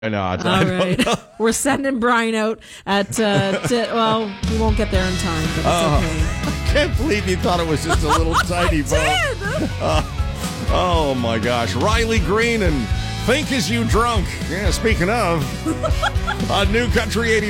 No, All right. We're sending Brian out at, we won't get there in time, but it's okay. I can't believe you thought it was just a little tiny boat. Oh, my gosh. Riley Green and Think As You Drunk. Yeah, speaking of, New Country 89.